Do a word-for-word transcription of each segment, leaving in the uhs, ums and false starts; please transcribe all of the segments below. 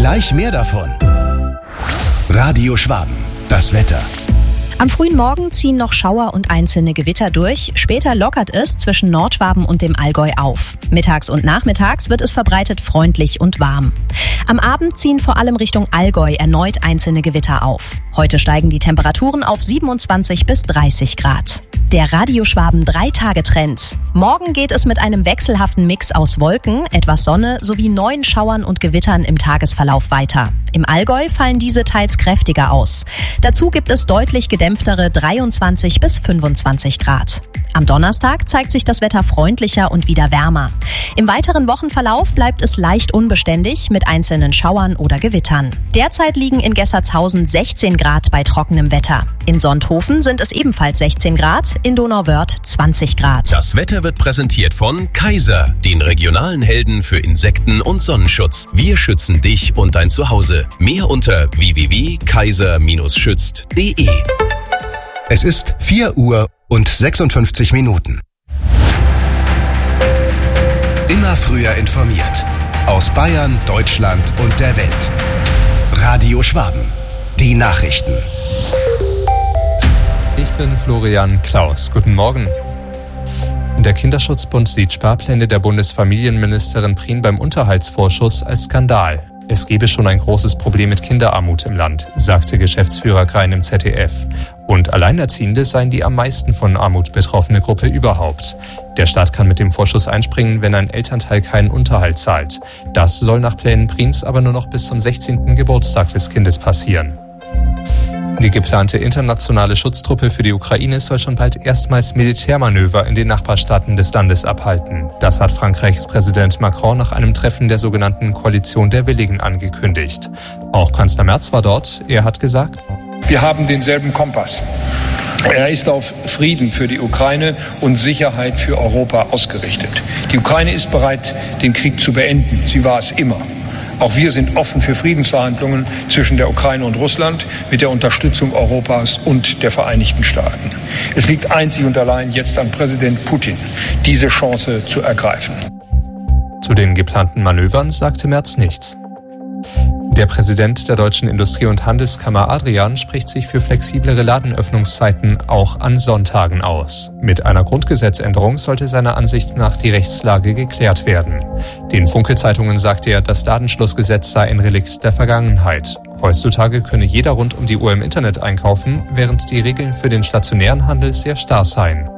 Gleich mehr davon. Radio Schwaben, das Wetter. Am frühen Morgen ziehen noch Schauer und einzelne Gewitter durch. Später lockert es zwischen Nordschwaben und dem Allgäu auf. Mittags und nachmittags wird es verbreitet freundlich und warm. Am Abend ziehen vor allem Richtung Allgäu erneut einzelne Gewitter auf. Heute steigen die Temperaturen auf siebenundzwanzig bis dreißig Grad. Der Radio Schwaben drei Tage Trend. Morgen geht es mit einem wechselhaften Mix aus Wolken, etwas Sonne sowie neuen Schauern und Gewittern im Tagesverlauf weiter. Im Allgäu fallen diese teils kräftiger aus. Dazu gibt es deutlich gedämpftere dreiundzwanzig bis fünfundzwanzig Grad. Am Donnerstag zeigt sich das Wetter freundlicher und wieder wärmer. Im weiteren Wochenverlauf bleibt es leicht unbeständig mit einzelnen Schauern oder Gewittern. Derzeit liegen in Gessertshausen sechzehn Grad bei trockenem Wetter. In Sonthofen sind es ebenfalls sechzehn Grad, in Donauwörth zwanzig Grad. Das Wetter wird präsentiert von Kaiser, den regionalen Helden für Insekten- und Sonnenschutz. Wir schützen dich und dein Zuhause. Mehr unter w w w punkt kaiser schützt punkt d e. Es ist vier Uhr und sechsundfünfzig Minuten. Immer früher informiert. Aus Bayern, Deutschland und der Welt. Radio Schwaben. Die Nachrichten. Ich bin Florian Klaus. Guten Morgen. Der Kinderschutzbund sieht Sparpläne der Bundesfamilienministerin Prien beim Unterhaltsvorschuss als Skandal. Es gebe schon ein großes Problem mit Kinderarmut im Land, sagte Geschäftsführer Grein im Z D F. Und Alleinerziehende seien die am meisten von Armut betroffene Gruppe überhaupt. Der Staat kann mit dem Vorschuss einspringen, wenn ein Elternteil keinen Unterhalt zahlt. Das soll nach Plänen Priens aber nur noch bis zum sechzehnten Geburtstag des Kindes passieren. Die geplante internationale Schutztruppe für die Ukraine soll schon bald erstmals Militärmanöver in den Nachbarstaaten des Landes abhalten. Das hat Frankreichs Präsident Macron nach einem Treffen der sogenannten Koalition der Willigen angekündigt. Auch Kanzler Merz war dort. Er hat gesagt: Wir haben denselben Kompass. Er ist auf Frieden für die Ukraine und Sicherheit für Europa ausgerichtet. Die Ukraine ist bereit, den Krieg zu beenden. Sie war es immer. Auch wir sind offen für Friedensverhandlungen zwischen der Ukraine und Russland mit der Unterstützung Europas und der Vereinigten Staaten. Es liegt einzig und allein jetzt an Präsident Putin, diese Chance zu ergreifen. Zu den geplanten Manövern sagte Merz nichts. Der Präsident der Deutschen Industrie- und Handelskammer Adrian spricht sich für flexiblere Ladenöffnungszeiten auch an Sonntagen aus. Mit einer Grundgesetzänderung sollte seiner Ansicht nach die Rechtslage geklärt werden. Den Funke-Zeitungen sagte er, das Ladenschlussgesetz sei ein Relikt der Vergangenheit. Heutzutage könne jeder rund um die Uhr im Internet einkaufen, während die Regeln für den stationären Handel sehr starr seien.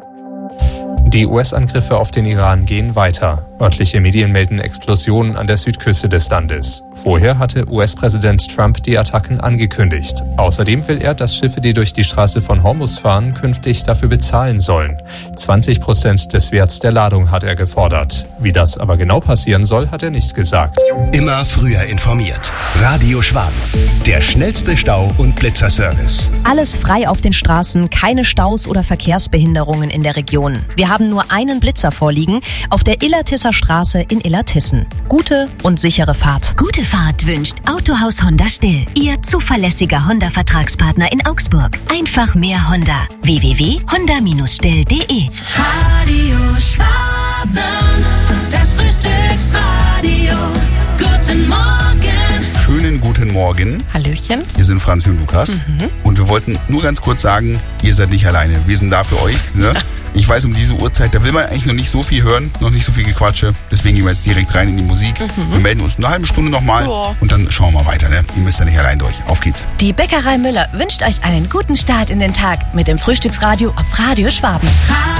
Die U S-Angriffe auf den Iran gehen weiter. Örtliche Medien melden Explosionen an der Südküste des Landes. Vorher hatte U S-Präsident Trump die Attacken angekündigt. Außerdem will er, dass Schiffe, die durch die Straße von Hormuz fahren, künftig dafür bezahlen sollen. zwanzig Prozent des Werts der Ladung hat er gefordert. Wie das aber genau passieren soll, hat er nicht gesagt. Immer früher informiert. Radio Schwaben. Der schnellste Stau- und Blitzerservice. Alles frei auf den Straßen, keine Staus oder Verkehrsbehinderungen in der Region. Wir haben nur einen Blitzer vorliegen auf der Illertisser Straße in Illertissen. Gute und sichere Fahrt. Gute Fahrt wünscht Autohaus Honda Still. Ihr zuverlässiger Honda-Vertragspartner in Augsburg. Einfach mehr Honda. w w w punkt honda still punkt d e. Radio Schwaben, das Frühstücksradio. Guten Morgen. Schönen guten Morgen. Hallöchen. Hier sind Franzi und Lukas. Mhm. Und wir wollten nur ganz kurz sagen, ihr seid nicht alleine. Wir sind da für euch. Ne? Ich weiß, um diese Uhrzeit, da will man eigentlich noch nicht so viel hören, noch nicht so viel Gequatsche. Deswegen gehen wir jetzt direkt rein in die Musik. Mhm. Wir melden uns eine halbe Stunde nochmal ja. und dann schauen wir weiter. Ne? Ihr müsst ja nicht allein durch. Auf geht's. Die Bäckerei Müller wünscht euch einen guten Start in den Tag mit dem Frühstücksradio auf Radio Schwaben.